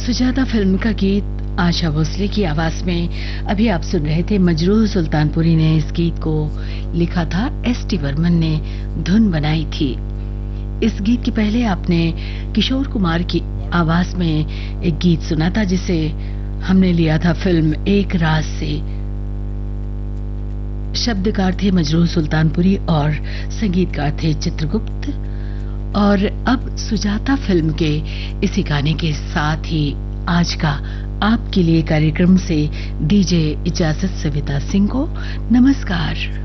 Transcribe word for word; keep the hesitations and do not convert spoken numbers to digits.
Sujata film का गीत आशा भोसले की आवाज में अभी आप सुन रहे थे। मजरूह सुल्तानपुरी ने इस गीत को लिखा था, एस टी बर्मन ने धुन बनाई थी। इस गीत के पहले आपने किशोर कुमार की आवाज में एक गीत सुना था जिसे हमने लिया था फिल्म एक राज से। शब्दकार थे मजरूह सुल्तानपुरी और संगीतकार थे चित्रगुप्त। और अब सुजाता फिल्म के इसी गाने के साथ ही आज का आपके लिए कार्यक्रम से दीजिए इजाजत सविता सिंह को। नमस्कार।